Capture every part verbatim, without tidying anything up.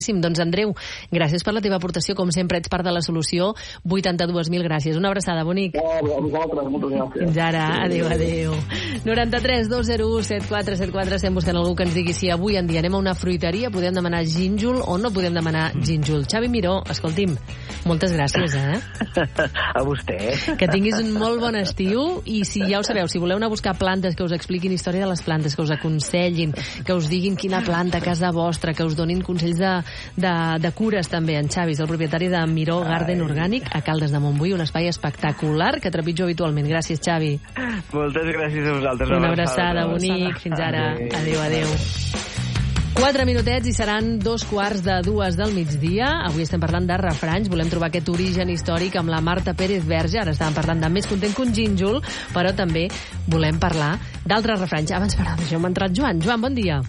Doncs Andreu, gràcies per la teva aportació, com sempre ets part de la solució. Vuitanta-dues mil gràcies, una abraçada, bonic. No, a vosaltres, moltes gràcies. Fins ara, adéu, adéu. noranta-tres dos zero u setanta quatre setanta quatre, estem buscant algú que ens digui si avui en dia anem a una fruiteria, podem demanar gínjol o no podem demanar gínjol. Xavi Miró, escolti'm, moltes gràcies, eh? A vostè. Que tinguis un molt bon estiu, i si ja ho sabeu, si voleu anar a buscar plantes, que us expliquin història de les plantes, que us aconsellin, que us diguin quina planta a casa vostra, que us donin consells de De, de cures també, en Xavi, el propietari de Miró Garden Orgànic a Caldes de Montbui, un espai espectacular que trepitjo habitualment. Gràcies, Xavi. Moltes gràcies a vosaltres. Una abraçada, bonic. Fins ara. Adéu, adéu. Quatre minutets i seran dos quarts de dues del migdia. Avui estem parlant de refranys. Volem trobar aquest origen històric amb la Marta Pérez Verge. Ara estàvem parlant de Més content que un gínjol, però també volem parlar d'altres refranys. Abans, però, deixeu-me entrar Joan. Joan, bon dia.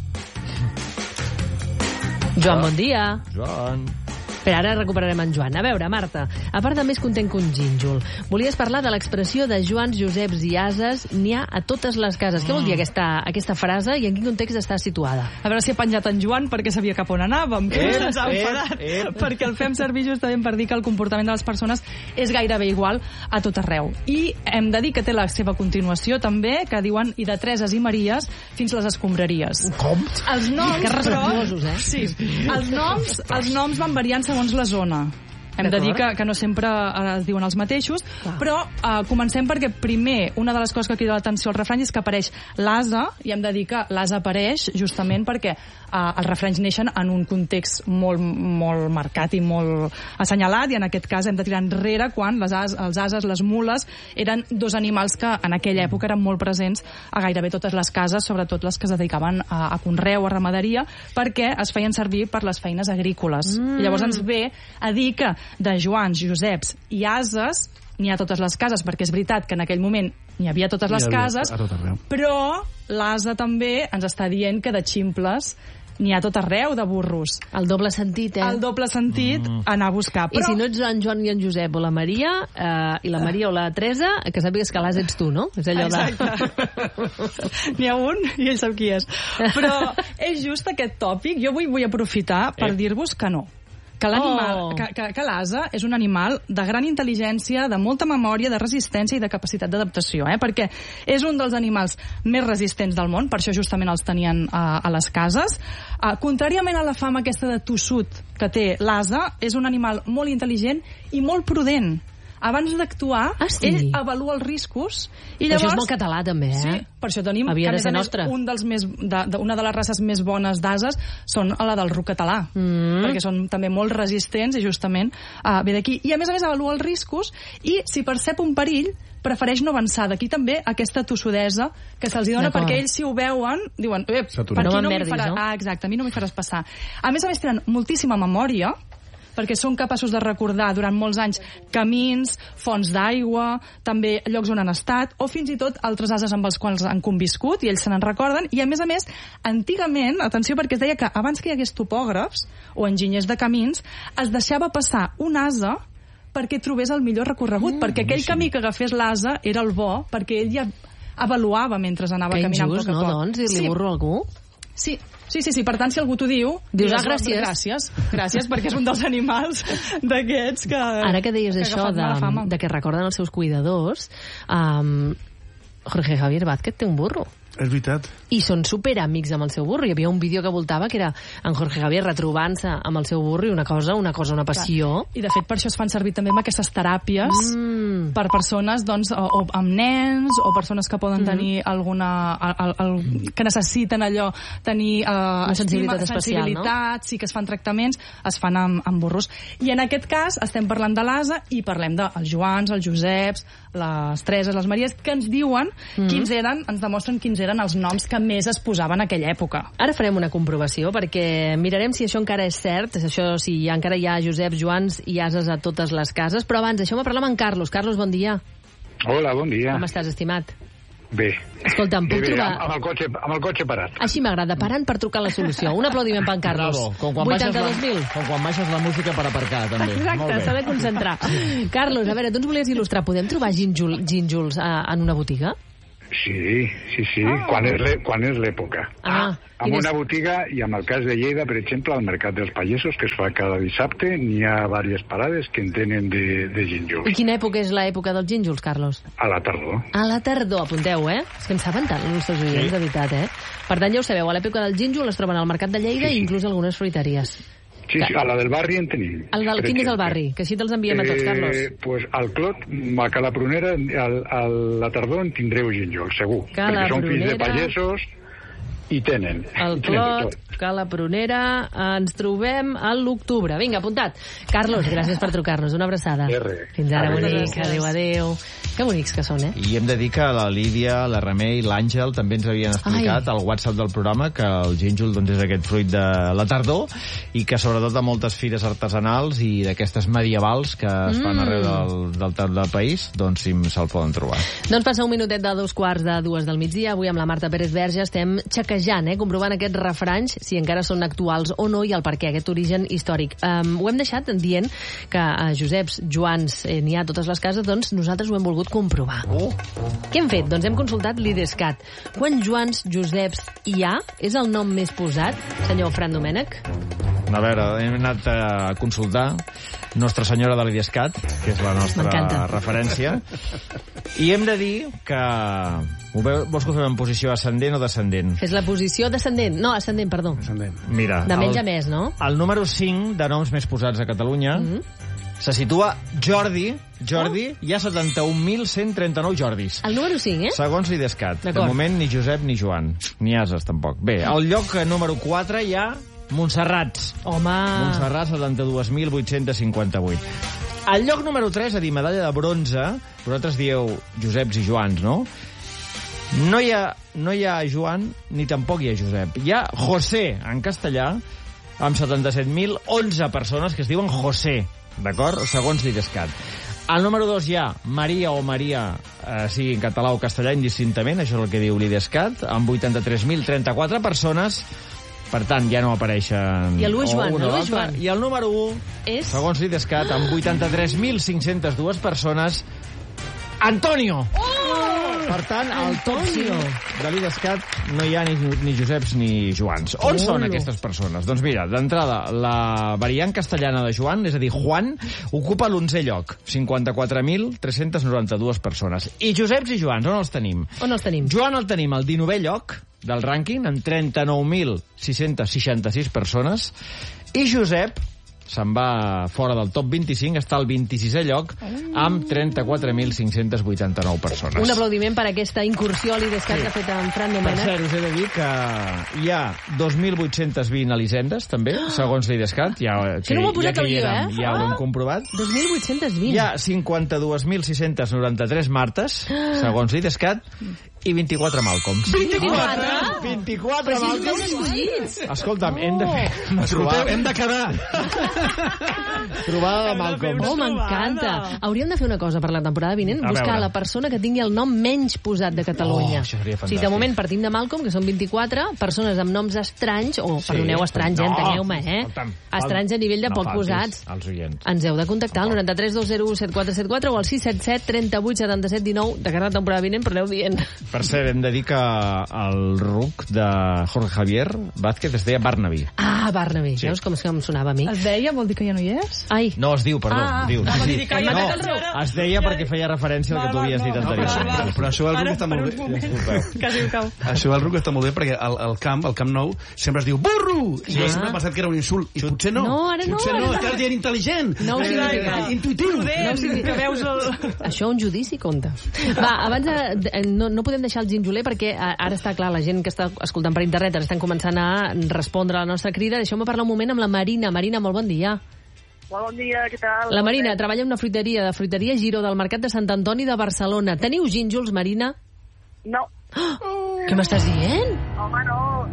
Joan, bon dia. Joan. Però ara recuperarem en Joan. A veure, Marta, a part de Més content que un gínjol, volies parlar de l'expressió de Joans, Joseps i Ases n'hi ha a totes les cases. Mm. Què vol dir aquesta, aquesta frase i en quin context està situada? A veure si ha penjat en Joan perquè sabia cap on anàvem, que Eh, ens ha enfadat, eh, eh. perquè el fem servir justament per dir que el comportament de les persones és gairebé igual a tot arreu. I hem de dir que té la seva continuació també, que diuen i de Tereses i Maries fins les escombraries. Com? Els noms, Que respetuosos, eh? Sí, els noms, els noms van variant segons la zona. Hem de dir que, que no sempre eh, es diuen els mateixos, Clar. però eh, comencem perquè primer una de les coses que crida l'atenció al refrany és que apareix l'ase, i hem de dir que l'ase apareix justament perquè eh, els refranys neixen en un context molt, molt marcat i molt assenyalat, i en aquest cas hem de tirar enrere quan les as, els ases, les mules, eren dos animals que en aquella època eren molt presents a gairebé totes les cases, sobretot les que es dedicaven a, a conreu, a ramaderia, perquè es feien servir per les feines agrícoles. Mm. I llavors ens ve a dir que de Joans, Joseps i Ases n'hi ha a totes les cases, perquè és veritat que en aquell moment n'hi havia a totes les cases, a tot arreu. però l'ase també ens està dient que de ximples n'hi ha a tot arreu, de burros. El doble sentit, eh? El doble sentit, mm. anar a buscar. Però... I si no ets en Joan i en Josep o la Maria, eh, i la Maria o la Teresa, que sàpigues que l'as ets tu, no? És allò Exacte. N'hi ha un i ell sap qui és. Però és just aquest tòpic. Jo avui vull aprofitar per eh. dir-vos que no. Que l'animal, Oh. que, que, que l'ase és un animal de gran intel·ligència, de molta memòria, de resistència i de capacitat d'adaptació, eh? Perquè és un dels animals més resistents del món, per això justament els tenien a, a les cases. Uh, contràriament a la fama aquesta de tossut que té l'ase, és un animal molt intel·ligent i molt prudent. Abans d'actuar, Ah, sí? ell avalua els riscos i Però llavors... això és molt català, també, eh? Sí, per això tenim Havia que, a de més ser a més, nostra. un dels més, de, de, una de les races més bones d'ases són la del ruc català, Mm. perquè són també molt resistents i justament uh, ve d'aquí. I a més a més avalua els riscos i si percep un perill prefereix no avançar. D'aquí també aquesta tossudesa que se'ls dona, perquè ells si ho veuen diuen, eh, per S'aturen. aquí No no m'hi m'emmerdis, faràs... no? Ah, exacte, a mi no m'hi faràs passar. A més a més tenen moltíssima memòria, perquè són capaços de recordar durant molts anys camins, fonts d'aigua, també llocs on han estat, o fins i tot altres ases amb els quals han conviscut, i ells se n'en recorden. I a més a més, antigament, atenció, perquè es deia que abans que hi hagués topògrafs o enginyers de camins, es deixava passar un ase perquè trobés el millor recorregut, mm, perquè aquell camí que agafés l'ase era el bo, perquè ell ja avaluava mentre anava Que caminant injust, a poc a no, poc. doncs, dir-li Sí. burro a algú? Sí, sí, sí, sí, per tant, si algú t'ho diu... Dius, digues, ah, gràcies. Gràcies, gràcies, perquè és un dels animals d'aquests que... Ara que deies que ha això agafat mala fama. de, de que recorden els seus cuidadors, um, Jorge Javier Vázquez té un burro. És veritat. I són superamics amb el seu burro. Hi havia un vídeo que voltava que era en Jorge Javier retrobant-se amb el seu burro i una cosa, una cosa, una passió. I de fet per això es fan servir també amb aquestes teràpies Mm. per persones doncs, o, o amb nens o persones que poden tenir alguna... El, el, el, que necessiten allò tenir uh, Una sensibilitat estima, especial, sensibilitat, sí que es fan tractaments, es fan amb, amb burros. I en aquest cas estem parlant de l'ase i parlem dels Joans, els Joseps, les Tereses, les Maries, que ens diuen Mm. quins eren, ens demostren quins eren els noms que més es posaven en aquella època. Ara farem una comprovació, perquè mirarem si això encara és cert, això si encara hi ha Joseps, Joans i ases a totes les cases, però abans deixeu-me parlar amb en Carlos. Carlos, bon dia. Hola, bon dia. Com estàs, estimat? Bé. Escolta'm, Bé, puc bé, trobar... amb, amb, el cotxe, amb el cotxe parat. Així m'agrada, parant per trucar a la solució. Un aplaudiment per en Carlos. Bravo, com quan, baixes vuitanta-dos mil. la, com quan baixes la música per aparcar, també. Molt Exacte, bé. s'ha de concentrar. Carlos, a veure, tu ens volies il·lustrar. Podem trobar gínjol, gínjols a, en una botiga? Sí, sí, sí, Ah. quan és l'è- quan és l'època. Ah, En quin és- una botiga, i amb el cas de Lleida, per exemple, al Mercat dels Pagesos, que es fa cada dissabte, n'hi ha diverses parades que en tenen de, de I gínjols. quina època és l'època dels gínjols, Carlos? A la tardor. A la tardor, apunteu, eh? És que en saben tant els nostres oients, de veritat, eh? Per tant, ja ho sabeu, a l'època del gínjol es troben al Mercat de Lleida Sí, i sí. inclús algunes fruiteries. Sí, sí, a la del barri en tenim. El del, per quin és el exemple. barri? Que així te'ls enviem a tots, Carlos. Eh, pues al Clot, a Cala Prunera, al, a la tardor en tindreu gínjol, segur. Cala perquè són fills de Prunera. pagesos i tenen. El i tenen de Clot, tot. Cala Prunera, ens trobem a l'octubre. Vinga, apuntat. Carlos, gràcies per trucar-nos. Una abraçada. De res. Fins ara, Adéu. bonic. Adéu, adéu. Que bonics que són, eh? I hem de dir que la Lídia, la Remei i l'Àngel també ens havien explicat Ai. al WhatsApp del programa que el gínjol doncs, és aquest fruit de la tardor i que sobretot a moltes fires artesanals i d'aquestes medievals que es fan Mm. arreu del, del, del, del país, doncs sí, se'l poden trobar. Doncs passa un minutet de dos quarts de dues del migdia. Avui amb la Marta Pérez Verge estem xequejant, eh, comprovant aquests refranys, si encara són actuals o no, i el per què, aquest origen històric. Um, ho hem deixat dient que a Joseps, Joans, eh, n'hi ha a totes les cases, doncs nosaltres ho hem volgut comprovar. Oh. Què hem fet? Doncs hem consultat l'Idescat. Quants Joans, Joseps hi ha? És el nom més posat, senyor Fran Domènech? A veure, hem anat a consultar Nostra Senyora de l'Idescat, que és la nostra M'encanta. referència, i hem de dir que... Ho veu, vols que ho fem en posició ascendent o descendent? És la posició descendent. No, ascendent, perdó. Mira, De menys el, a més, no? el número cinc de noms més posats a Catalunya Mm -hmm. se situa Jordi. Jordi, oh. Hi ha setanta-un mil cent trenta-nou Jordis. El número cinc, eh? Segons l'Idescat. De D'acord. moment, ni Josep ni Joan. Ni ases, tampoc. Bé, al lloc eh, número quatre hi ha Montserrats. Home... Montserrat, setanta-dos mil vuit-cents cinquanta-vuit. Al lloc número tres, a dir, medalla de bronze, vosaltres dieu Joseps i Joans, no? No hi ha, no hi ha Joan, ni tampoc hi ha Josep. Hi ha José, en castellà, amb setanta-set mil onze persones que es diuen José, d'acord? Segons l'Idescat. Al número dos hi ha Maria o Maria, eh, sigui en català o castellà, indistintament, això és el que diu l'Idescat, amb vuitanta-tres mil trenta-quatre persones. Per tant, ja no apareixen... I el Luis o Joan, una el o Luis l'altra. Joan. I el número un, És... segons l'Idescat, amb vuitanta-tres mil cinc-cents dues persones, Antonio! Oh! Per tant, al top Antonio. cinc de l'Idescat no hi ha ni, ni Joseps ni Joans. On Olo. són aquestes persones? Doncs mira, d'entrada, la variant castellana de Joan, és a dir, Juan, ocupa l'onzè lloc, cinquanta-quatre mil tres-cents noranta-dues persones. I Joseps i Joans, on els tenim? On els tenim? Joan el tenim al dinovè lloc del rànquing, amb trenta-nou mil sis-cents seixanta-sis persones, i Josep se'n va fora del top vint-i-cinc, està al vint-i-sisè lloc, amb trenta-quatre mil cinc-cents vuitanta-nou persones. Un aplaudiment per aquesta incursió a l'Idescat que ha fet en Fran Per Domènech. cert, us he de dir que hi ha dos mil vuit-cents vint alisendes, també, segons l'Idescat. Ja, Això no m'ho ha posat ja que hi el guió, érem, eh? ja ho hem Ah. comprovat. dos mil vuit-cents vint. Hi ha cinquanta-dos mil sis-cents noranta-tres Martes, segons l'Idescat, i vint-i-quatre Malcoms. vint-i-quatre? vint-i-quatre Però si Malcoms. només escollits. Escolta'm, hem de... Oh. Trobada, Hem de quedar. trobada de Malcoms. Oh, m'encanta. Hauríem de fer una cosa per la temporada vinent, A buscar veure. la persona que tingui el nom menys posat de Catalunya. Oh, això seria O sigui, de fantàstic. moment partim de Malcolm, que són vint-i-quatre, persones amb noms estranys, o, Sí. perdoneu, estranys, eh, No, enteneu-me, eh? escolta'm, Estranys a nivell de no poc faltis posats. als oients. Ens heu de contactar al noranta-tres dos zero u set quatre set quatre o al sis set set trenta-vuit setanta-set dinou de cara a la temporada vinent, però aneu dient. Per cert, hem de dir que el ruc de Jorge Javier Vázquez es deia Barnaby. Ah, Barnaby. Sí. Veus com, com sonava a mi? Es deia, vol dir que ja no hi és? Ai, No, es diu, perdó, Ah, es diu. ah, Sí, vol sí. dir que ja no, no cal es deia perquè feia referència al que tu havies dit no, anteriorment. no, Però això del ruc està molt bé. Quasi ho cau. Això del ruc està molt bé perquè al, al camp, al Camp Nou, sempre es diu burro! I jo Ah. sempre he pensat que era un insult. I potser no. No, ara no, Potser no, ara- estàs dient intel·ligent. No ho eh, significa. eh, intuitiu. No, sí, que veus el... això un judici compta. Va, abans de, de, no, no podem deixar el ginjoler perquè a- ara està clar, la gent que està escoltant per internet ara estan començant a respondre a la nostra crida. Deixeu-me parlar un moment amb la Marina. Marina, molt bon dia. Molt bon dia, què tal? La Marina treballa en una fruiteria de Fruiteria Giró del Mercat de Sant Antoni de Barcelona. Teniu gínjols, Marina? No, Què m'estàs dient? home, no.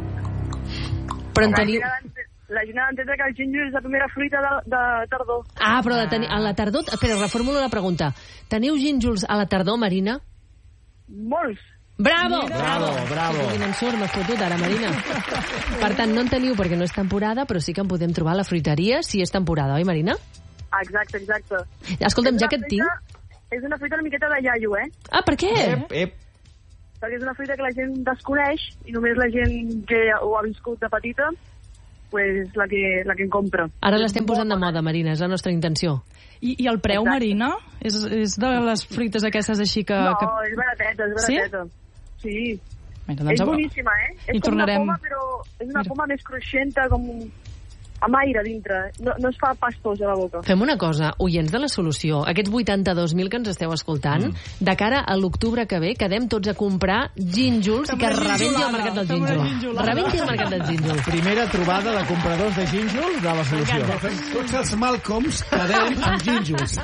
Però en La teniu... gent ha d'ent- La gent ha d'entendre que el gínjol és la primera fruita de, de tardor. Ah, però de tenir... a la tardor... Espera, reformulo la pregunta. Teniu gínjols a la tardor, Marina? Molts. Bravo! Bravo, bravo. Quin ensurt m'has fotut ara, Marina. Per tant, no en teniu perquè no és temporada, però sí que en podem trobar a la fruiteria si és temporada, oi, Marina? Exacte, exacte. Escolta'm, És ja una que et tinc... fruita- És una fruita una miqueta de iaio, eh? Ah, per què? Ep, ep. perquè és una fruita que la gent desconeix i només la gent que ho ha viscut de petita pues, la, que, la que en compra. Ara l'estem posant de moda, Marina, és la nostra intenció. I, i el preu, Exacte. Marina? És, és de les fruites aquestes així que... No, que... és barateta, és barateta. Sí? Sí. Bueno, doncs... És boníssima, eh? És com tornarem... una poma, però és una Mira. poma més cruixenta, com amb aire dintre. No, no es fa pastós a la boca. Fem una cosa, oients de La Solució, aquests vuitanta-dos mil que ens esteu escoltant, mm. de cara a l'octubre que ve, quedem tots a comprar gínjols i que rebenti el mercat del gínjol. Rebenti el mercat del gínjol. Primera trobada de compradors de gínjols de La Solució. Tots els Malcoms quedem amb gínjols.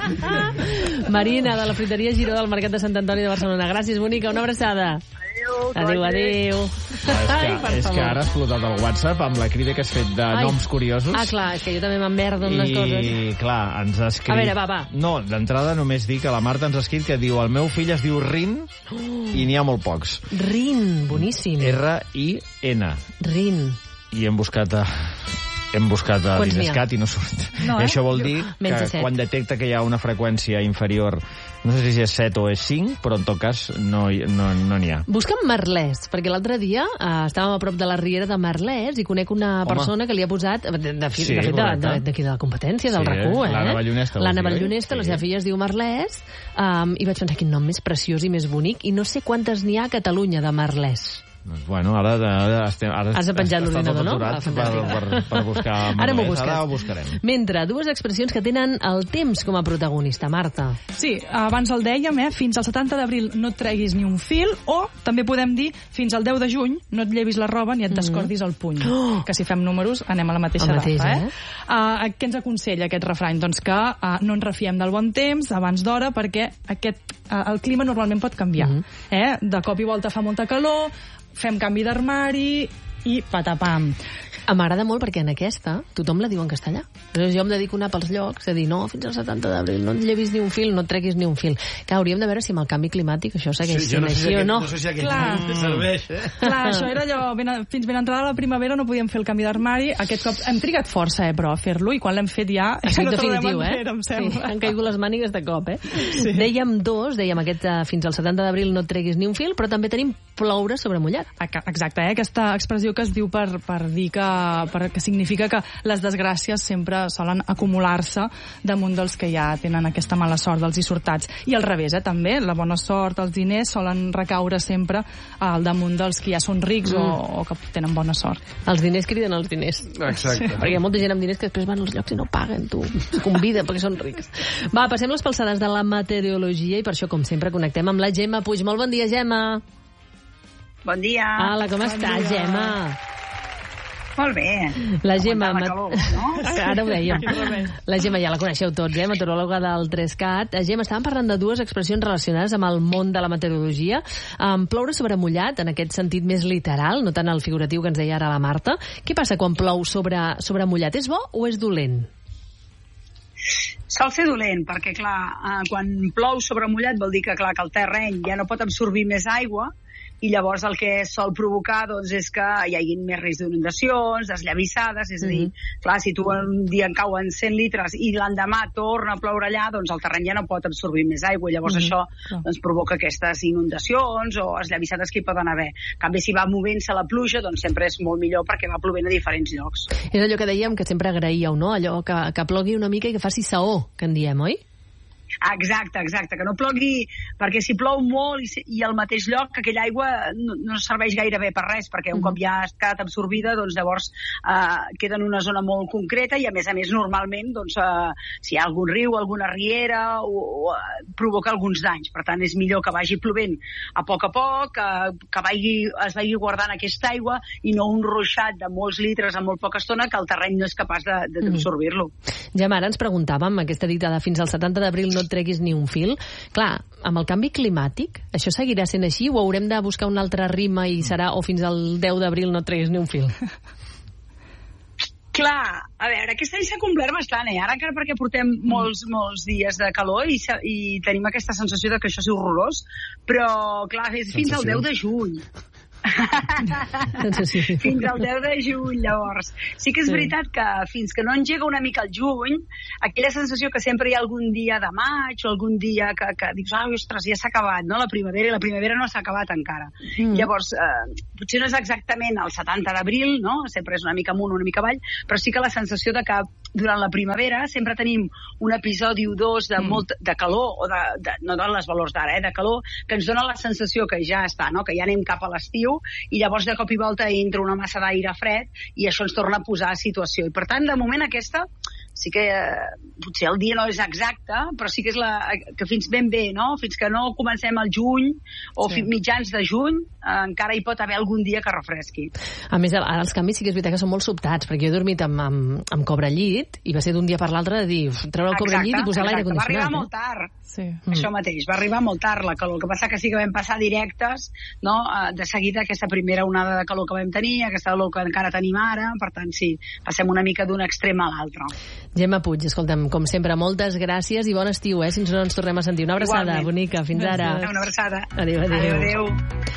Marina, de la fruiteria Giró del Mercat de Sant Antoni de Barcelona. Gràcies, bonica, una abraçada. Adéu, adéu. Ah, és, que, és que ara has explotat el WhatsApp amb la crida que has fet de Ai. noms curiosos. Ah, clar, és que jo també m'emmerdo amb les coses. I, clar, ens ha escrit... A veure, va, va. No, d'entrada només dic que la Marta ens ha escrit que diu el meu fill es diu Rin oh. i n'hi ha molt pocs. Rin, boníssim. R I N. Rin. I hem buscat a... Hem buscat a l'Idescat i no surt. No, eh? I això vol dir Menys que quan detecta que hi ha una freqüència inferior, no sé si és set o és cinc, però en tot cas no n'hi no, no ha. Busca'm Merlès, perquè l'altre dia eh, estàvem a prop de la Riera de Merlès i conec una Home. persona que li ha posat, de, de, de, sí, de fet, d'aquí de, de, de la competència, del sí, R A C U, eh? L'Anna Ballonesta. L'Anna Ballonesta, sí. La seva filla es diu Merlès, um, i vaig pensar, quin nom més preciós i més bonic, i no sé quantes n'hi ha a Catalunya de Merlès. Doncs, bueno, ara, ara, estem, ara has de penjar l'ordinador, no? Per, per, per buscar ara m'ho busques. Ara ho buscarem. Mentre, dues expressions que tenen el temps com a protagonista, Marta. Sí, abans el dèiem, eh? Fins al setanta d'abril no et treguis ni un fil, o també podem dir fins al deu de juny no et llevis la roba ni et descordis el puny. Oh. Que si fem números anem a la mateixa mateix, data, eh? eh? Uh, què ens aconsella aquest refrany? Doncs que uh, no ens refiem del bon temps abans d'hora, perquè aquest, uh, el clima normalment pot canviar. Mm -hmm. eh? De cop i volta fa molta calor, fem canvi d'armari i patapam. M'agrada molt perquè en aquesta tothom la diu en castellà. Llavors jo em dedico a anar pels llocs a dir no, fins al setanta d'abril no et llevis ni un fil, no et treguis ni un fil. Que hauríem de veure si amb el canvi climàtic això segueix sí, sent no sé així si o no. No sé si aquest mm. serveix, eh? Clar, això era allò, ben, fins ben entrada la primavera no podíem fer el canvi d'armari. Aquest cop hem trigat força, eh, però a fer-lo, i quan l'hem fet ja... Ha sigut no definitiu, eh? Enrere, em sembla. Sí, han caigut les mànigues de cop, eh? Sí. Dèiem dos, dèiem aquest uh, fins al setanta d'abril no et treguis ni un fil, però també tenim ploure sobre mullat. Exacte, eh? Aquesta expressió que es diu per, per dir que, per, que significa que les desgràcies sempre solen acumular-se damunt dels que ja tenen aquesta mala sort, dels dissortats. I al revés, eh, també, la bona sort, els diners solen recaure sempre al damunt dels que ja són rics mm. o, o que tenen bona sort. Els diners criden els diners. Exacte. Sí. Perquè hi ha molta gent amb diners que després van als llocs i no paguen, tu. Es conviden perquè són rics. Va, passem les palçades de la meteorologia i per això, com sempre, connectem amb la Gemma Puig. Molt bon dia, Gemma. Bon dia. Hola, com bon estàs, dia. Gemma? Molt bé. La Gemma... La calor, no? Ara ho dèiem. La Gemma ja la coneixeu tots, eh? Meteoròloga del Trescat. Gemma, estàvem parlant de dues expressions relacionades amb el món de la meteorologia. Um, ploure sobre mullat, en aquest sentit més literal, no tant el figuratiu que ens deia ara la Marta. Què passa quan plou sobre, sobre mullat? És bo o és dolent? Sol ser dolent, perquè, clar, eh, quan plou sobre mullat vol dir que, clar, que el terreny ja no pot absorbir més aigua, i llavors el que sol provocar doncs, és que hi hagi més risc d'inundacions, desllavissades, és a dir, mm-hmm. clar, si tu un dia en cauen cent litres i l'endemà torna a ploure allà, doncs el terreny ja no pot absorbir més aigua, llavors mm-hmm. això doncs, provoca aquestes inundacions o esllavissades que hi poden haver. En canvi, si va movent-se la pluja, doncs sempre és molt millor perquè va plovent a diferents llocs. És allò que dèiem que sempre agraíeu, no? Allò que, que plogui una mica i que faci saó, que en diem, oi? Exacte, exacte, que no plogui, perquè si plou molt i, i al mateix lloc aquella aigua no, no serveix gaire bé per res, perquè un mm. cop ja ha estat absorbida, doncs llavors eh, queda en una zona molt concreta i a més a més normalment doncs, eh, si hi ha algun riu, alguna riera o, o provoca alguns danys, per tant és millor que vagi plovent a poc a poc, eh, que vagi, es vagi guardant aquesta aigua i no un ruixat de molts litres en molt poca estona que el terreny no és capaç d'absorbir-lo. Mm. Ja ara ens preguntàvem, aquesta dita de fins al setanta d'abril no et treguis ni un fil. Clar, amb el canvi climàtic, això seguirà sent així o haurem de buscar una altra rima i serà o fins al deu d'abril no et treguis ni un fil? Clar, a veure, aquest any s'ha complert bastant, eh? Ara encara perquè portem molts, molts dies de calor i, i tenim aquesta sensació de que això és horrorós, però clar, és fins al deu de juny. sí. Fins al deu de juny, llavors. Sí que és sí. veritat que fins que no engega una mica el juny, aquella sensació que sempre hi ha algun dia de maig o algun dia que, que dius, ah, ostres, ja s'ha acabat, no?, la primavera, i la primavera no s'ha acabat encara. Mm. Llavors, eh, potser no és exactament el setanta d'abril, no?, sempre és una mica amunt, una mica avall, però sí que la sensació de que durant la primavera sempre tenim un episodi o dos de, mm. molt, de calor, o de, de, no de les valors d'ara, eh, de calor, que ens dona la sensació que ja està, no?, que ja anem cap a l'estiu, i llavors de cop i volta entra una massa d'aire fred i això ens torna a posar a situació. I per tant, de moment aquesta sí que eh, potser el dia no és exacte, però sí que és la, que fins ben bé, no? Fins que no comencem el juny o sí. mitjans de juny, eh, encara hi pot haver algun dia que refresqui. A més, ara els canvis sí que és veritat que són molt sobtats, perquè jo he dormit amb, amb, amb cobrellit i va ser d'un dia per l'altre de dir, treure el cobrellit i posar l'aire condicionat. Va arribar eh? molt tard. Sí. Això mm. mateix, va arribar molt tard la calor. El que passa que sí que vam passar directes, no?, de seguida aquesta primera onada de calor que vam tenir, aquesta calor que encara tenim ara, per tant, sí, passem una mica d'un extrem a l'altre. Gemma Puig, escolta'm, com sempre, moltes gràcies i bon estiu, eh, si no ens tornem a sentir. Una abraçada Igualment. bonica, fins ara. Una abraçada. Adéu, adéu. Adéu, adéu.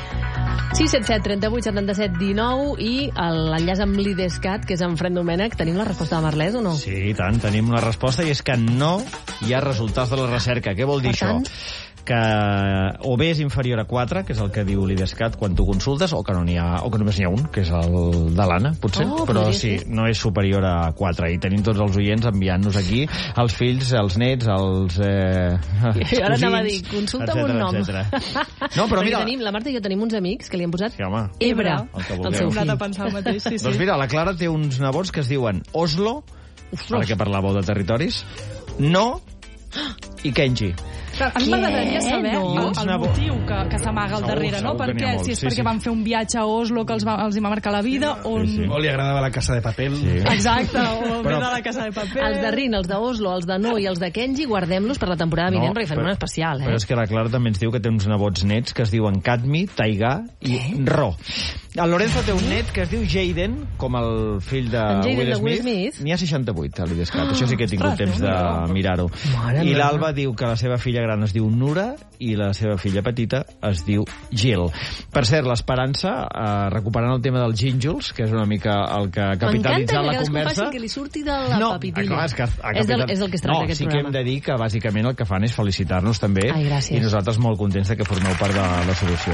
sis set set, trenta-vuit, setanta-set, dinou i l'enllaç amb l'Idescat, que és en Fred Domènech. Tenim la resposta de Merlès o no? Sí, i tant, tenim la resposta, i és que no hi ha resultats de la recerca. Què vol dir per tant, això? Que o bé és inferior a quatre, que és el que diu l'Idescat quan tu consultes, o que no n'hi ha, o que només n'hi ha un, que és el de l'Anna, potser, oh, però sí, ser. No és superior a quatre, i tenim tots els oients enviant-nos aquí els fills, els nets, els eh, els I ara cosins, anava a dir, consulta'm un nom. No, però mira... Tenim, la Marta i jo tenim uns amics que li han posat sí, home, Ebre, el, el seu fill. A pensar el mateix, sí, sí. Doncs mira, la Clara té uns nebots que es diuen Oslo, ara que parlàveu de territoris, No i Kenji. A mi m'agradaria saber no? el, el motiu que, que s'amaga al darrere, no? Perquè si és sí, perquè sí. van fer un viatge a Oslo que els, va, els hi va marcar la vida, o... Sí, sí. O li agradava la Casa de Papel. Sí. Exacte, o el però... de la Casa de Papel. Els de Rin, els d'Oslo, els de No i els de Kenji, guardem-los per la temporada vinent, no, perquè farem un especial, eh? Però és que la Clara també ens diu que té uns nebots nets que es diuen Cadmi, Taigà i Què? Ro. El Lorenzo té un net que es diu Jaden, com el fill de Will Smith. Smith. N'hi ha seixanta-vuit a l'Idescat. Oh, això sí que he tingut temps de mirar-ho. I l'Alba diu que la seva filla gran es diu Nura i la seva filla petita es diu Jill. Per cert, l'Esperança, eh, recuperant el tema dels gínjols, que és una mica el que ha capitalitzat la conversa... M'encanta que que li surti de la no, papitilla. Clar, és, que ha és, del, és el que es tracta no, aquest sí programa. No, sí que hem de dir que bàsicament el que fan és felicitar-nos també. Ai, gràcies. I nosaltres molt contents que formeu part de la solució.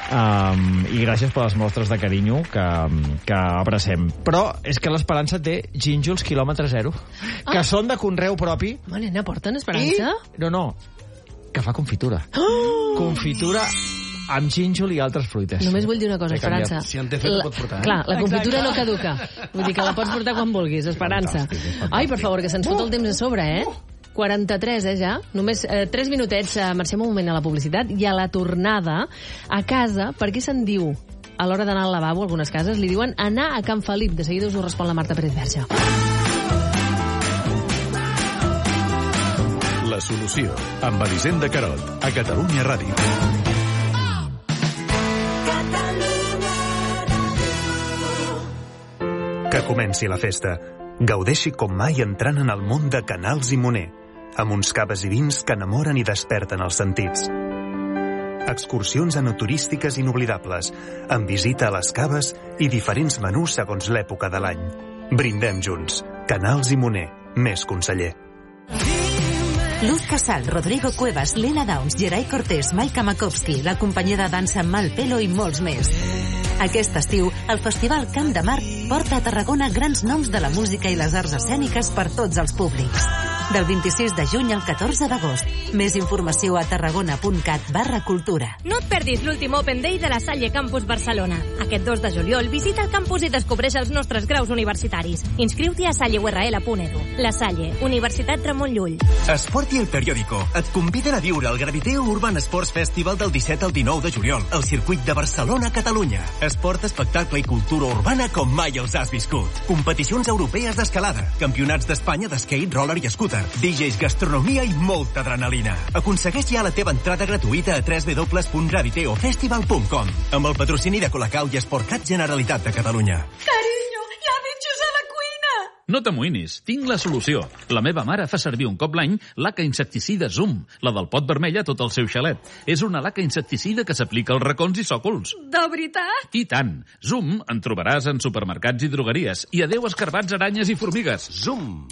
Um, I gràcies per les mostres de carinyo que, que abracem. Però és que l'Esperança té gínjols quilòmetre zero, ah. que són de conreu propi. Bueno, ne porten Esperança? I, no, no, que fa confitura. Oh! Confitura amb gínjol i altres fruites. Només vull dir una cosa, Esperança. Si en té fet, la, pot portar. Eh? Clar, la confitura Exacte. no caduca. Vull dir que la pots portar quan vulguis, Esperança. Fantàstic, fantàstic. Ai, per favor, que se'ns fot el temps a sobre, eh? quaranta-tres, eh, ja? Només eh, tres minutets, eh, marxem un moment a la publicitat, i a la tornada, a casa, per què se'n diu a l'hora d'anar al lavabo, algunes cases, li diuen anar a Can Felip. De seguida us ho respon la Marta Pérez Verge. La solució, amb Elisenda Carot, a Catalunya Ràdio. Que comenci la festa. Gaudeixi com mai entrant en el món de Canals i Moner, amb uns caves i vins que enamoren i desperten els sentits. Excursions enoturístiques inoblidables, amb visita a les caves i diferents menús segons l'època de l'any. Brindem junts. Canals i Moner, més conseller. Luz Casal, Rodrigo Cuevas, Lena Downs, Geray Cortés, Maika Makowski, la companyia de dansa Malpelo i molts més. Aquest estiu, el Festival Camp de Mar porta a Tarragona grans noms de la música i les arts escèniques per tots els públics. Del vint-i-sis de juny al catorze d'agost. Més informació a tarragona.cat barra cultura. No et perdis l'últim Open Day de la Salle Campus Barcelona. Aquest dos de juliol visita el campus i descobreix els nostres graus universitaris. Inscriu-t'hi a salle u erre ele punt edu. La Salle, Universitat Ramon Llull. Esport i el periòdico et conviden a viure el Graviteo Urban Sports Festival del disset al dinou de juliol al circuit de Barcelona, Catalunya. Esport, espectacle i cultura urbana com mai els has viscut. Competicions europees d'escalada, campionats d'Espanya d'skate, roller i scooter, D Js, gastronomia i molta adrenalina. Aconsegueix ja la teva entrada gratuïta a w w w punt graviteo festival punt com amb el patrocini de Colacao i Esportcat Generalitat de Catalunya. Cariño, ja bitxos a la cuina! No t'amoïnis, tinc la solució. La meva mare fa servir un cop l'any laca insecticida Zoom, la del pot vermell a tot el seu xalet. És una laca insecticida que s'aplica als racons i sòcols. De veritat? I tant. Zoom en trobaràs en supermercats i drogueries. I adeu escarbats, aranyes i formigues. Zoom.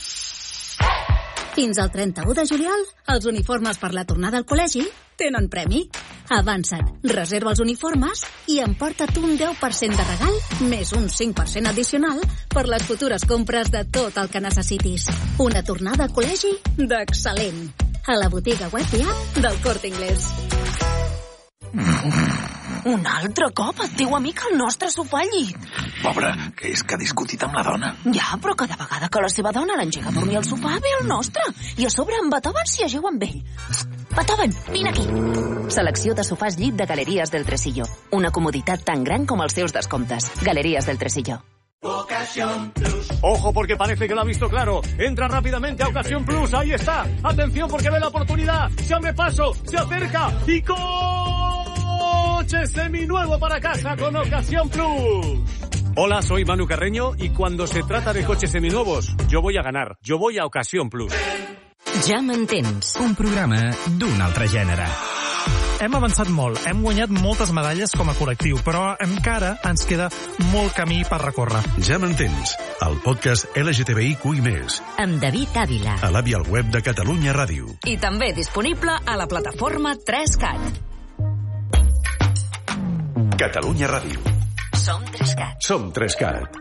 Fins al trenta-u de juliol, els uniformes per la tornada al col·legi tenen premi. Avança't, reserva els uniformes i emporta't un deu per cent de regal més un cinc per cent addicional per les futures compres de tot el que necessitis. Una tornada al col·legi d'excel·lent. A la botiga web i app del Corte Inglés. Un altre cop el teu amic al nostre sofà al llit. Pobre, que és que ha discutit amb la dona. Ja, però cada vegada que la seva dona l'engega a dormir al sofà ve el nostre. I a sobre en Beethoven s'hi ajeu amb ell. Beethoven, vine aquí. Selecció de sofàs llit de Galeries del Tresillo. Una comoditat tan gran com els seus descomptes. Galeries del Tresillo. Ocasión Plus. Ojo, porque parece que lo ha visto claro. Entra rápidamente a Ocasión Plus. Ahí está. Atención, porque ve la oportunidad. Se abre paso, se acerca y coche seminuevo para casa con Ocasión Plus. Hola, soy Manu Carreño y cuando se trata de coches seminuevos, yo voy a ganar. Yo voy a Ocasión Plus. Ja m'entens. Un programa d'un altre gènere. Hem avançat molt, hem guanyat moltes medalles com a col·lectiu, però encara ens queda molt camí per recórrer. Ja m'entens, el podcast L G T B I Q i més. Amb David Ávila. A l'àvia al web de Catalunya Ràdio. I també disponible a la plataforma tres cat. Catalunya Ràdio. Som tres cat. Som tres cat.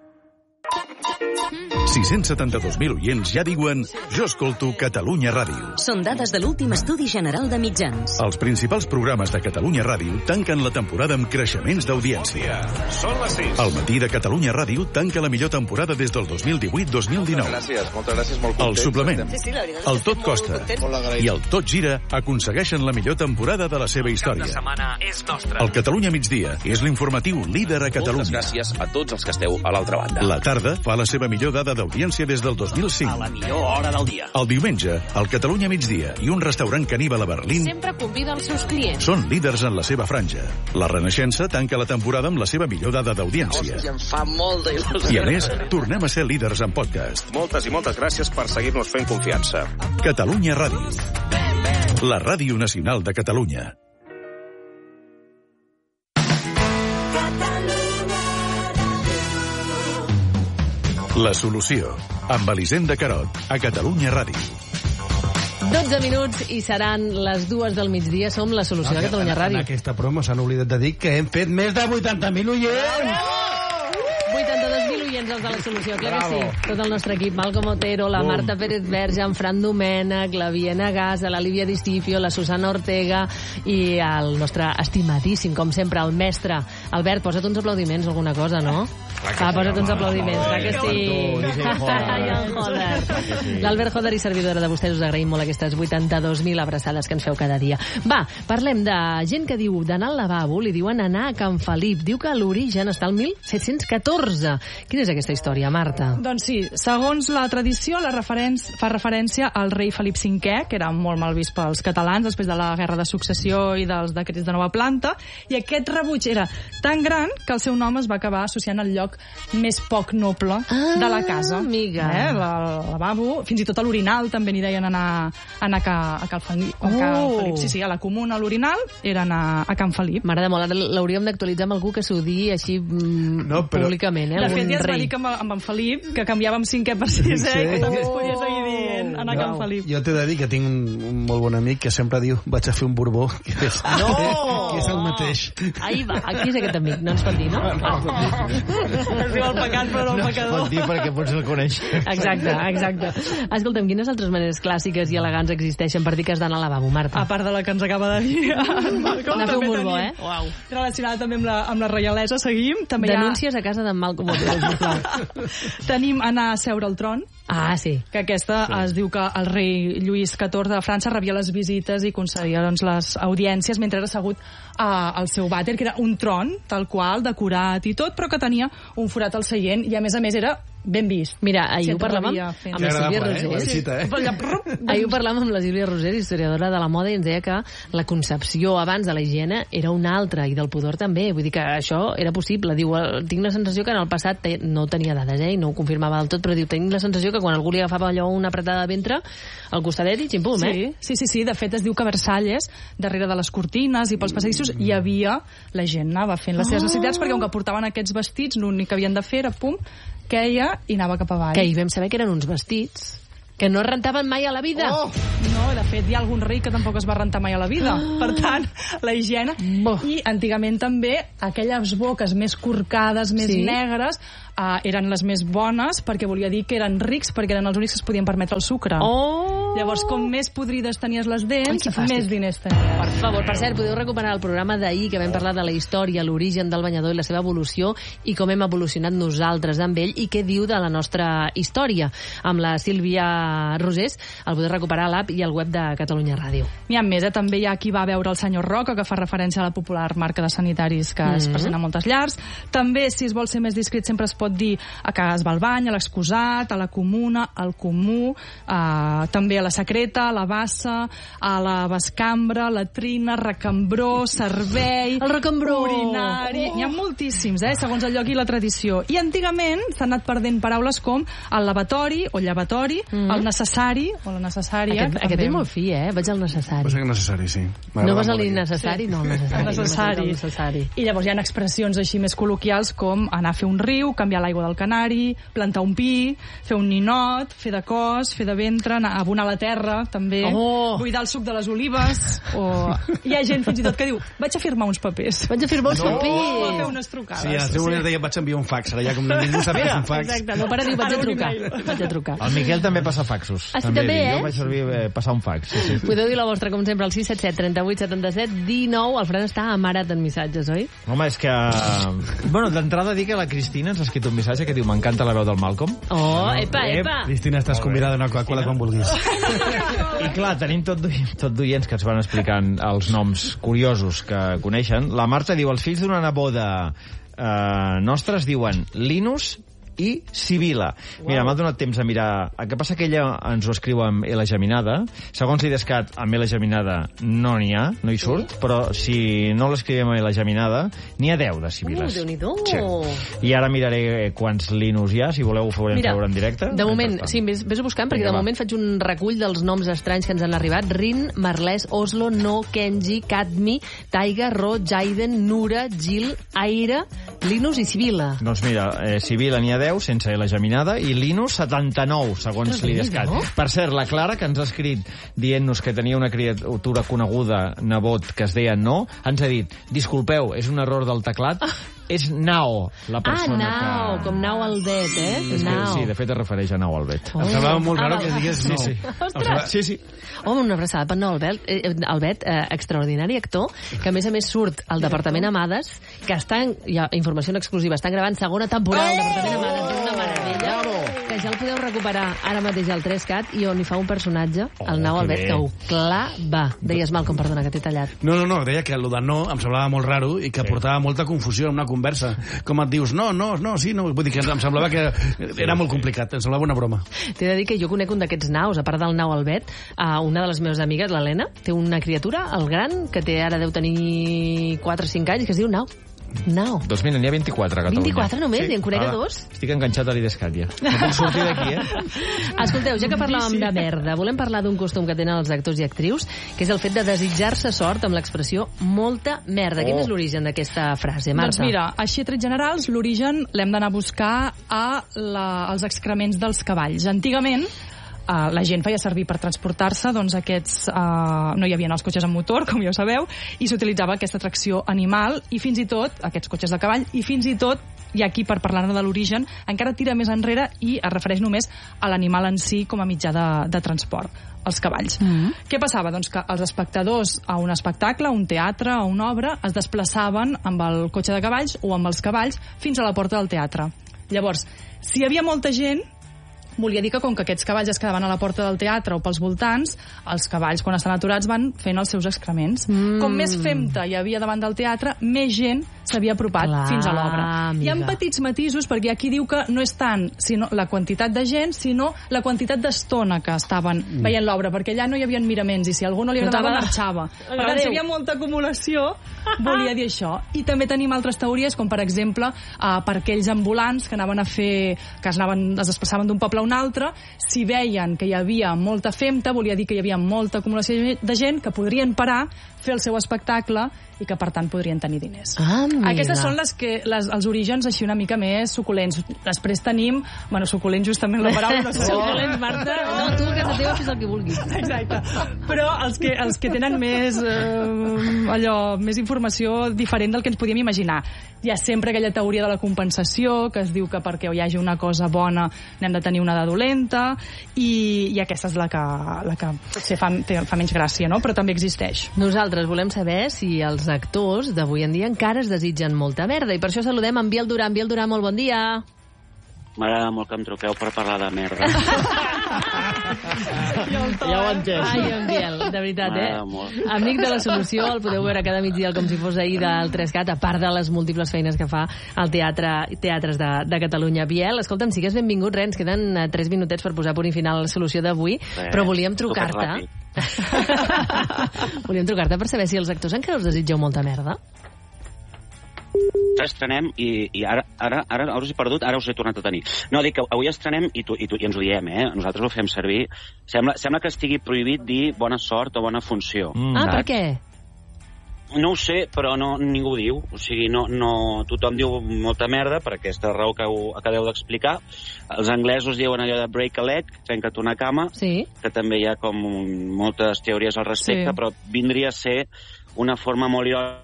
sis-cents setanta-dos mil oients ja diuen jo escolto Catalunya Ràdio. Són dades de l'últim estudi general de mitjans. Els principals programes de Catalunya Ràdio tanquen la temporada amb creixements d'audiència. Són les sis. El matí de Catalunya Ràdio tanca la millor temporada des del dos mil divuit dos mil dinou. Gràcies, moltes gràcies, molt content. El suplement, Sí, sí, la veritat, el tot costa i el tot gira aconsegueixen la millor temporada de la seva història. Cap de setmana és nostre. El Catalunya migdia és l'informatiu líder a Catalunya. Moltes gràcies a tots els que esteu a l'altra banda. La tarda fa la seva millor dada d'audiència des del dos mil cinc. A la millor hora del dia. El diumenge, el Catalunya migdia i un restaurant caníbal a Berlín Sempre convida els seus clients. són líders en la seva franja. La Renaixença tanca la temporada amb la seva millor dada d'audiència. Hòstia, em fa molta il·lusió. I a més, tornem a ser líders en podcast. Moltes i moltes gràcies per seguir-nos fent confiança. Catalunya Ràdio. La Ràdio Nacional de Catalunya. La solució, amb Elisenda Carot, a Catalunya Ràdio. dotze minuts i seran les dues del migdia. Som la solució a Catalunya Ràdio. En aquesta promo s'han oblidat de dir que hem fet més de vuitanta mil oients! vuitanta-dos mil oients els de la solució, clar que sí. Tot el nostre equip, Malcom Otero, la Marta Pérez Verge, en Fran Domènech, la Viena Gasa, la Lívia Discipio, la Susana Ortega i el nostre estimadíssim, com sempre, el mestre. Albert, posa't uns aplaudiments o alguna cosa, no? Va, posa't uns aplaudiments, clar que sí. I el Joder. L'Albert Joder i servidora de vostès, us agraïm molt aquestes vuitanta-dos mil abraçades que ens feu cada dia. Va, parlem de gent que diu d'anar al lavabo, li diuen anar a Can Felip. Diu que l'origen està al mil set-cents catorze. Quina és aquesta història, Marta? Doncs sí, segons la tradició, la referència, fa referència al rei Felip cinquè, que era molt mal vist pels catalans després de la Guerra de Successió i dels decrets de nova planta, i aquest rebuig era tan gran que el seu nom es va acabar associant al lloc més poc noble ah, de la casa. Amiga. Eh? La, el lavabo, fins i tot a l'orinal també n'hi deien anar, anar a, a Cal Felip. Oh. Cal Felip. Sí, sí, a la comuna, a l'orinal, era anar a Can Felip. M'agrada molt, ara l'hauríem d'actualitzar amb algú que s'ho digui així no, però... públicament. Eh? De fet, ja es va dir que amb, amb en Felip, que canviàvem cinquè per sisè, sí. Que també es podia seguir dient anar no, a Can Felip. Jo t'he de dir que tinc un, un molt bon amic que sempre diu vaig a fer un borbó, que és, no! que és el mateix. Ahí va, aquí és aquest amic, no ens pot dir, no? Es diu el pecat, però no el pecador. No es pot dir perquè pots el conèixer. Exacte, exacte. Escolta'm, quines altres maneres clàssiques i elegants existeixen per dir que has d'anar al lavabo, Marta? A part de la que ens acaba de dir en Malcom, anar a fer un borbó, eh? Uau. Relacionada també amb la, amb la reialesa, seguim. També Denúncies ha... a casa d'en Malcom Otero. Tenim anar a seure al tron. Ah, sí. Que aquesta sí. Es diu que el rei Lluís catorze de França rebia les visites i concedia doncs, les audiències mentre era assegut uh, al seu vàter, que era un tron, tal qual, decorat i tot, però que tenia un forat al seient i, a més a més, era ben vist. Mira, ahir Si ho et parlàvem rebia amb fent- la Sílvia agradable, eh? Rosés. La cita, eh? Ahir ho parlàvem amb la Sílvia Rosés, historiadora de la moda, i ens deia que la concepció abans de la higiene era una altra, i del pudor també. Vull dir que això era possible. Diu, eh, tinc la sensació que en el passat te- no tenia dades, eh, i no ho confirmava del tot, però diu, tinc la sensació que quan algú li agafava allò una apretada de ventre, al costadet i ximpum, eh? Sí, sí, sí, de fet es diu que a Versalles, darrere de les cortines i pels passadissos, hi havia, la gent anava fent les seves Oh! necessitats, perquè com que portaven aquests vestits, l'únic que havien de fer era, pum, queia i anava cap avall. Que ahir vam saber que eren uns vestits que no es rentaven mai a la vida. Oh! No, de fet, hi ha algun rei que tampoc es va rentar mai a la vida. Ah! Per tant, la higiene... Bo. I antigament també aquelles boques més corcades, més Sí. negres, uh, eren les més bones perquè volia dir que eren rics, perquè eren els únics que es podien permetre el sucre. Oh! Llavors, com més podrides tenies les dents, Ai, que fàstic. més diners tenies. Per favor, per cert, podeu recuperar el programa d'ahir que vam parlar de la història, l'origen del banyador i la seva evolució i com hem evolucionat nosaltres amb ell i què diu de la nostra història. Amb la Sílvia Rosés el podeu recuperar a l'app i al web de Catalunya Ràdio. N'hi ha més, eh? També hi ha qui va veure el senyor Roca, que fa referència a la popular marca de sanitaris que mm-hmm. es presenta a moltes llars. També, si es vol ser més discret, sempre es pot dir a que es va al bany, a l'excusat, a la comuna, al comú, eh, també a la secreta, a la bassa, a la bascambra, latrina, recambró, servei... El recambró! Urinari... Oh. N'hi ha moltíssims, eh? Segons el lloc i la tradició. I antigament s'han anat perdent paraules com el lavatori o llevatori, mm-hmm. el necessari o la necessària. Aquest, aquest és molt fi, eh? Vaig al necessari. Va ser necessari, sí. No vas a l'innecessari? No, el necessari. El necessari. El necessari. I llavors hi ha expressions així més col·loquials com anar a fer un riu, canviar l'aigua del canari, plantar un pi, fer un ninot, fer de cos, fer de ventre, anar a abonar la terra, també, Oh. buidar el suc de les olives, o... Hi ha gent fins i tot que diu, vaig a firmar uns papers. Vaig a firmar uns No. papers. O a fer unes trucades. Sí, a seu manera deia, vaig enviar un fax, ara ja com ningú sap que és un fax. Exacte, no, pare diu, vaig a trucar. Vaig a trucar. El Miquel també passa faxos. Ah, sí, també, diu, eh? Jo vaig servir eh, passar un fax. Sí, sí. Podeu dir la vostra, com sempre, al sis set set, trenta-vuit, setanta-set, dinou. El Fran està amarat en missatges, oi? Home, és que... Bueno, d'entrada dir que la Cristina ens ha escrit un missatge que diu m'encanta la veu del Malcolm. Oh, epa, epa. Cristina, estàs convidada a una Coca-Cola quan vulguis. I clar, tenim tot, d'oients- tot d'oients que ens van explicant els noms curiosos que coneixen. La Marta diu, els fills d'una neboda eh, nostra es diuen Linus i Sibila. Mira, m'ha donat temps a mirar. El que passa que ella ens ho escriu amb L geminada. Segons l'Idescat, amb L geminada no n'hi ha, no hi surt, però si no l'escrivim amb L geminada, n'hi ha deu de Sibiles. Uh, Déu-n'hi-do. Sí. I ara miraré quants Linus hi ha, si voleu ho farem Mira, veure en directe. de moment, sí, vés, vés-ho buscant, perquè Vinga, de va. moment faig un recull dels noms estranys que ens han arribat. Rin, Marlès, Oslo, No, Kenji, Cadmi, Taiga, Ro, Jaiden, Nura, Gil, Aire, Linus i Sibila. Doncs mira, eh, Sibila n'hi ha deu, sense L geminada, i Linus setanta-nou, segons Ostres, l'Idescat. no? Per cert, la Clara, que ens ha escrit dient-nos que tenia una criatura coneguda, nebot, que es deia No, ens ha dit, disculpeu, és un error del teclat, és Nao, la Ah, persona Nao, que... com Nao Albet, eh? És que, Nao. sí, de fet es refereix a Nao Albet. Oh. Em semblava molt Ah, raro va, que va. digués Sí, no. sí. Ostres! Sí, sí. Home, una abraçada per Nao Albet, eh, Albet eh, extraordinari actor, que a més a més surt al Departament Amades, que estan, hi ha informació en exclusiva, estan gravant segona temporada al Departament Amades, és una meravella, que ja el podeu recuperar ara mateix al tres cat, i on hi fa un personatge, el Nao que Albet, bé. que ho clava. Deies mal, com perdona, que t'he tallat. No, no, no, deia que el de no em semblava molt raro i que sí. portava molta confusió en una conversa. Com et dius, no, no, no, sí, no. Vull dir que em semblava que era molt complicat, em semblava una broma. T'he de dir que jo conec un d'aquests naus, a part del Nau Albet, uh, una de les meves amigues, l'Helena, té una criatura, el gran, que té ara deu tenir quatre o cinc anys, que es diu Nau. Nau. Doncs mira, n'hi ha vint-i-quatre a Catalunya. vint-i-quatre només? I en conec a ara dos? Estic enganxat a l'Idescat, ja. No puc sortir d'aquí, eh? Escolteu, ja que parlàvem de merda, volem parlar d'un costum que tenen els actors i actrius, que és el fet de desitjar-se sort amb l'expressió molta merda. Oh. Quin és l'origen d'aquesta frase, Marta? Doncs mira, així a trets generals, l'origen l'hem d'anar a buscar a la, als excrements dels cavalls. Antigament, Uh, la gent feia servir per transportar-se doncs aquests, uh, no hi havia els cotxes amb motor, com ja ho sabeu, i s'utilitzava aquesta tracció animal i fins i tot, aquests cotxes de cavall, i fins i tot, i aquí per parlar-ne de l'origen, encara tira més enrere i es refereix només a l'animal en si com a mitjà de, de transport, els cavalls. Mm-hmm. Què passava? Doncs que els espectadors a un espectacle, a un teatre, a una obra, es desplaçaven amb el cotxe de cavalls o amb els cavalls fins a la porta del teatre. Llavors, si hi havia molta gent, volia dir que com que aquests cavalls es quedaven a la porta del teatre o pels voltants, els cavalls, quan estan aturats, van fent els seus excrements. Mm. Com més femta hi havia davant del teatre, més gent s'havia apropat Clar, fins a l'obra. Hi ha petits matisos, perquè aquí diu que no és tant sinó la quantitat de gent, sinó la quantitat d'estona que estaven mm. veient l'obra, perquè allà no hi havia miraments, i si a algú no li agradava, marxava. Per tant, si hi havia molta acumulació, volia dir això. I també tenim altres teories, com per exemple, eh, per aquells ambulants que anaven a fer, que es, anaven, es desplaçaven d'un poble a un altre, si veien que hi havia molta femta, volia dir que hi havia molta acumulació de gent, que podrien parar, fer el seu espectacle, i que per tant podrien tenir diners. Ah, Aquestes són les que, les, els orígens així una mica més suculents. Després tenim, bueno, suculents justament la paraula, no sé. Suculents, Marta. No, tu que se teva fes el que vulguis. Exacte. Però els que, els que tenen més eh, allò, més informació diferent del que ens podíem imaginar. Hi ha sempre aquella teoria de la compensació, que es diu que perquè hi hagi una cosa bona n'hem de tenir una de dolenta, i, i aquesta és la que, la que potser fa, fa menys gràcia, no? Però també existeix. Nosaltres volem saber si els actors d'avui en dia encara es desitgen molta merda, i per això saludem en Biel Duran. Biel Duran, molt bon dia. M'agrada molt que em truqueu per parlar de merda. Ja ho entès. Ai, en Biel, de veritat, eh? Amic de la Solució, el podeu veure cada migdia com si fos ahir del Trescat, a part de les múltiples feines que fa al teatre, teatres de, de Catalunya. Biel, escolta'm, sigues benvingut, res, ens queden tres minutets per posar punt i final a la Solució d'avui, però volíem trucar-te. Volíem trucar-te per saber si els actors encara us desitgeu molta merda. Estrenem i, i ara, ara, ara us he perdut, ara us he tornat a tenir. No, dic que avui estrenem i, tu, i, tu, i ens ho diem, eh? Nosaltres ho fem servir. Sembla, sembla que estigui prohibit dir bona sort o bona funció. Mm. Ah, per què? No ho sé, però no, ningú ho diu. O sigui, no, no, tothom diu molta merda per aquesta raó que ho acabeu d'explicar. Els anglesos diuen allò de break a leg, trenca't una cama, sí. que també hi ha com moltes teories al respecte, sí. Però vindria a ser una forma molt irònica.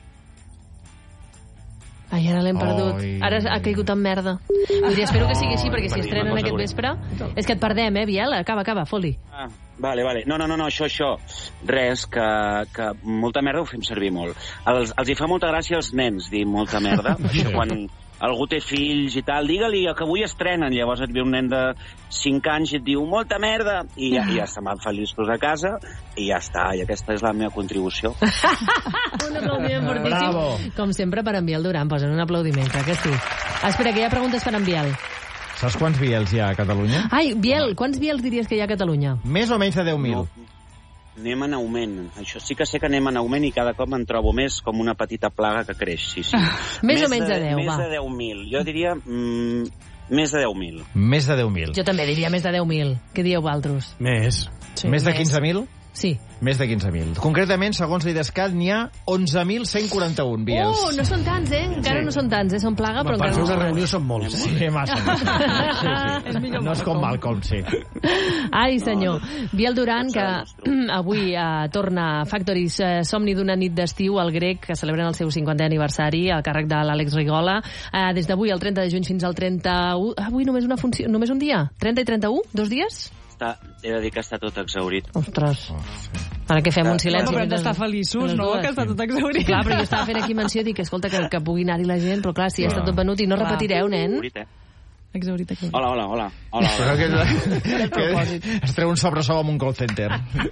Ai, ara l'hem perdut. Oi. Ara ha caigut en merda. Vull dir, espero que sigui així, perquè si estrenen aquest vespre... És que et perdem, eh, Biel? Acaba, acaba, fot-li. Ah, vale, vale. No, no, no, no, això, això. Res, que, que molta merda ho fem servir molt. Els, els hi fa molta gràcia als nens dir molta merda. Quan algú té fills i tal, digue-li que avui estrenen. Llavors et ve un nen de cinc anys i et diu molta merda, i ja, i ja se'n van feliços a casa, i ja està. I aquesta és la meva contribució. Un aplaudiment fortíssim. Com sempre, per en Biel Duran. Posen un aplaudiment, clar que sí. Espera, que hi ha preguntes per en Biel. Saps quants Biels hi ha a Catalunya? Ai, Biel, quants Biels diries que hi ha a Catalunya? Més o menys de deu mil. No. Anem en augment. Això sí que sé que anem en augment i cada cop me'n trobo més com una petita plaga que creix. Sí, sí. Més, més o menys de deu, més va. Més de deu mil. Jo diria mm, més de deu mil. Més de deu mil. Jo també diria més de deu mil. Què dieu vosaltres? Més. Sí, més de quinze mil? Sí. Més de quinze mil. Concretament, segons l'IDESCAT, n'hi ha onze mil cent quaranta-un Biels. Oh, no són tants, eh? Encara sí. no són tants, eh? Són plaga, però per encara fer no una són reunió són molts. Sí, massa. massa. Sí, sí. No és com Malcolm, sí. Ai, senyor. Biel Duran, que avui eh, torna a Factories, eh, somni d'una nit d'estiu al Grec, que celebren el seu cinquantè aniversari, al càrrec de l'Àlex Rigola. Eh, des d'avui, el trenta de juny, fins al trenta-u... Avui només una funció, només un dia? trenta i trenta-u? Dos dies? Està, he de dir que està tot exhaurit. Ostres. Oh, sí. Ara que fem un silenci. Però hem d'estar feliços, no? Que està tot exaurit. Clar, però jo estava fent aquí menció, dic, escolta, que, que pugui anar-hi la gent, però clar, si ja està tot venut i no repetireu, nen. Exaurit aquí. Hola, hola, hola. hola, hola. Que, que es treu un sobresou amb un call center.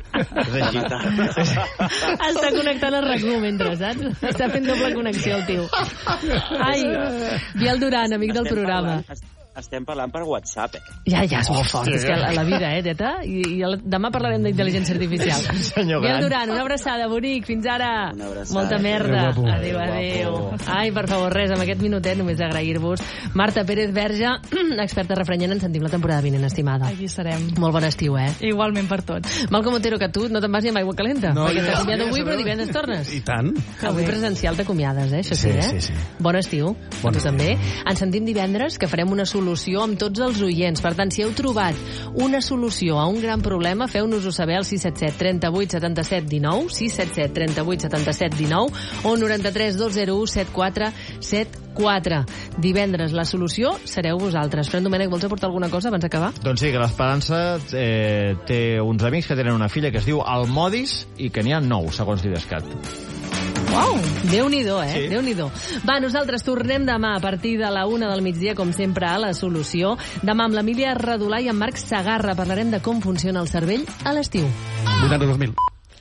Està connectant el RAC u mentre, saps? Està fent doble connexió el tio. Ai, Biel Duran, amic del programa. Estem parlant per WhatsApp, eh? Ja, ja, és molt fort. És que la, la vida, eh, teta? I, i el, demà parlarem d'intel·ligència artificial. Senyor Biel Duran, una abraçada, bonic. Fins ara. Una abraçada. Molta merda. Adéu, adéu. Ai, per favor, res, amb aquest minutet només agrair-vos. Marta Pérez Verge, experta refrenyent, ens sentim la temporada vinent, estimada. Aquí serem. Molt bon estiu, eh? Igualment per tots. Malcom Otero, que tu no te'n vas ni amb aigua calenta. No, perquè t'acomiado avui, però divendres tornes. I tant. Avui presencial t'acomiades, eh? Això sí, sí, eh? Sí, sí. Bon estiu. Bon tu també. Ens sentim divendres, que farem una solució amb tots els oients. Per tant, si heu trobat una solució a un gran problema, feu-nos-ho saber al sis set set, trenta-vuit, setanta-set, dinou, sis set set, trenta-vuit, setanta-set, dinou o noranta-tres, dos zero u, setanta quatre setanta quatre. Divendres la solució sereu vosaltres. Fran Domènech, vols aportar alguna cosa abans d'acabar? Doncs sí, que l'Esperança eh, té uns amics que tenen una filla que es diu Almodis i que n'hi ha nou, segons l'IDESCAT. Uau! Déu-n'hi-do, eh? Sí. Déu-n'hi-do. Va, nosaltres tornem demà a partir de la una del migdia, com sempre, a La Solució. Demà amb l'Emília Redolà i en Marc Segarra parlarem de com funciona el cervell a l'estiu. vuitanta-dos mil.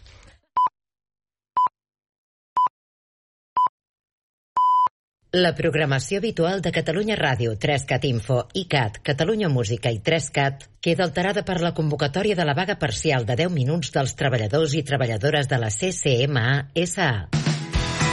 La programació habitual de Catalunya Ràdio, tres cat Info, ICAT, Catalunya Música i tres cat queda alterada per la convocatòria de la vaga parcial de deu minuts dels treballadors i treballadores de la C C M A S A.